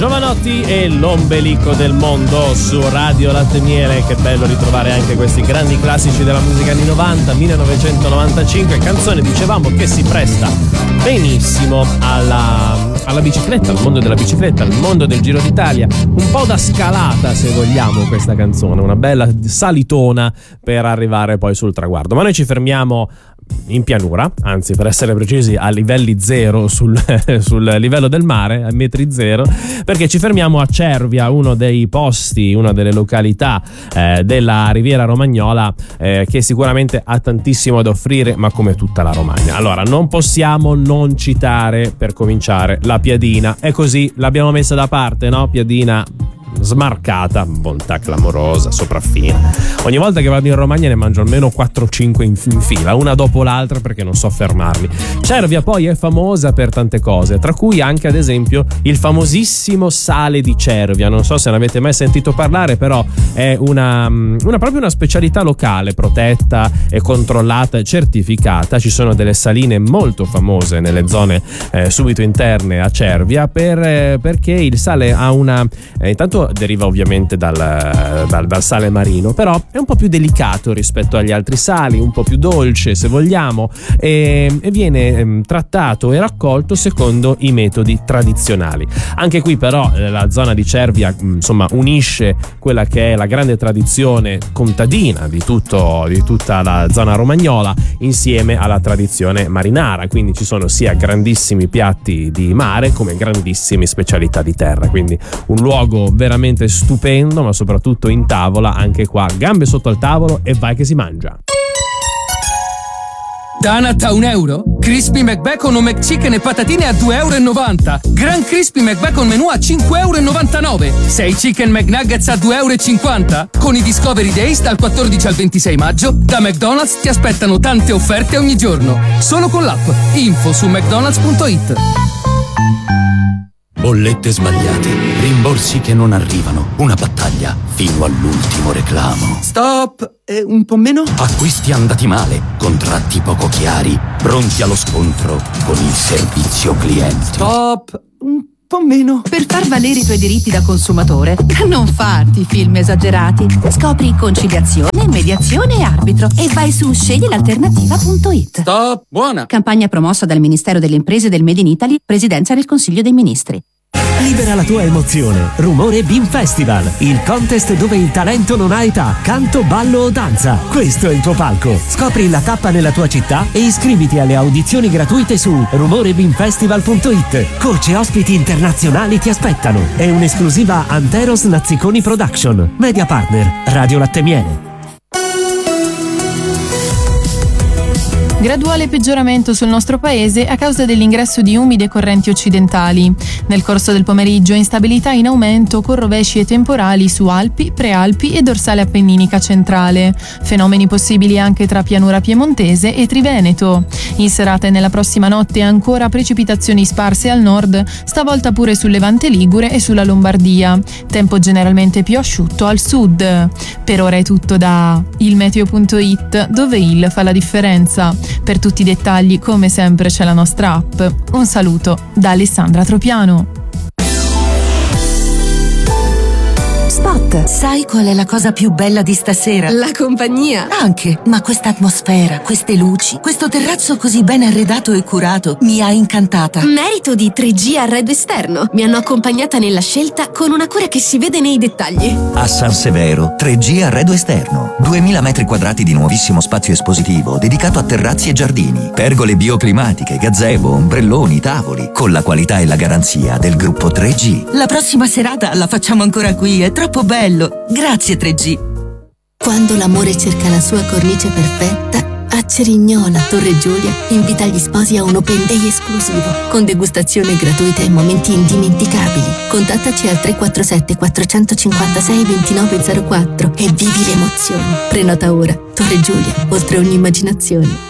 Jovanotti e l'ombelico del mondo su Radio Latte e Miele. Che bello ritrovare anche questi grandi classici della musica anni 90, 1995, canzone, dicevamo, che si presta benissimo alla bicicletta, al mondo della bicicletta, al mondo del Giro d'Italia, un po' da scalata se vogliamo questa canzone, una bella salitona per arrivare poi sul traguardo. Ma noi ci fermiamo in pianura, anzi per essere precisi a livelli zero sul livello del mare, a metri zero, perché ci fermiamo a Cervia, uno dei posti, una delle località della Riviera Romagnola che sicuramente ha tantissimo da offrire, ma come tutta la Romagna. Allora non possiamo non citare, per cominciare, la Piadina. E così l'abbiamo messa da parte, no? Piadina smarcata, bontà clamorosa, sopraffina. Ogni volta che vado in Romagna ne mangio almeno 4-5 in fila, una dopo l'altra, perché non so fermarmi. Cervia poi è famosa per tante cose, tra cui anche ad esempio il famosissimo sale di Cervia. Non so se ne avete mai sentito parlare, però è proprio una specialità locale, protetta e controllata e certificata. Ci sono delle saline molto famose nelle zone subito interne a Cervia perché il sale ha intanto deriva ovviamente dal sale marino, però è un po' più delicato rispetto agli altri sali, un po' più dolce se vogliamo, e viene trattato e raccolto secondo i metodi tradizionali. Anche qui però la zona di Cervia insomma unisce quella che è la grande tradizione contadina di tutta la zona romagnola insieme alla tradizione marinara, quindi ci sono sia grandissimi piatti di mare come grandissime specialità di terra, quindi un luogo veramente stupendo, ma soprattutto in tavola, anche qua gambe sotto al tavolo e vai che si mangia. Donut a €1, Crispy McBacon o McChicken e patatine a €2,90, Gran Crispy McBacon menù a €5,99, 6 Chicken McNuggets a €2,50. Con i Discovery Days dal 14 al 26 maggio da McDonald's ti aspettano tante offerte ogni giorno, solo con l'app. Info su mcdonalds.it. Bollette sbagliate, rimborsi che non arrivano, una battaglia fino all'ultimo reclamo. Stop! Un po' meno? Acquisti andati male, contratti poco chiari, pronti allo scontro con il servizio clienti. Stop! Un po' meno. Per far valere i tuoi diritti da consumatore, non farti film esagerati. Scopri conciliazione, mediazione e arbitro e vai su sceglielalternativa.it. Stop! Buona! Campagna promossa dal Ministero delle Imprese del Made in Italy, Presidenza del Consiglio dei Ministri. Libera la tua emozione. Rumore Beam Festival, il contest dove il talento non ha età, canto, ballo o danza. Questo è il tuo palco. Scopri la tappa nella tua città e iscriviti alle audizioni gratuite su rumorebeamfestival.it. Coach e ospiti internazionali ti aspettano. È un'esclusiva Anteros Nazziconi Production. Media partner Radio Latte e Miele. Graduale peggioramento sul nostro paese a causa dell'ingresso di umide correnti occidentali. Nel corso del pomeriggio instabilità in aumento con rovesci e temporali su Alpi, Prealpi e dorsale appenninica centrale. Fenomeni possibili anche tra pianura piemontese e Triveneto. In serata e nella prossima notte ancora precipitazioni sparse al nord, stavolta pure sul Levante Ligure e sulla Lombardia. Tempo generalmente più asciutto al sud. Per ora è tutto da ilmeteo.it, dove il fa la differenza. Per tutti i dettagli, come sempre, c'è la nostra app. Un saluto da Alessandra Tropiano. Spot, sai qual è la cosa più bella di stasera? La compagnia. Anche, ma questa atmosfera, queste luci, questo terrazzo così ben arredato e curato mi ha incantata. Merito di 3G Arredo Esterno. Mi hanno accompagnata nella scelta con una cura che si vede nei dettagli. A San Severo, 3G Arredo Esterno. 2000 metri quadrati di nuovissimo spazio espositivo dedicato a terrazzi e giardini, pergole bioclimatiche, gazebo, ombrelloni, tavoli, con la qualità e la garanzia del gruppo 3G. La prossima serata la facciamo ancora qui, è troppo bello. Grazie 3G. Quando l'amore cerca la sua cornice perfetta, a Cerignola, Torre Giulia, invita gli sposi a un open day esclusivo, con degustazione gratuita e momenti indimenticabili. Contattaci al 347 456 2904 e vivi l'emozione. Prenota ora. Torre Giulia, oltre ogni immaginazione.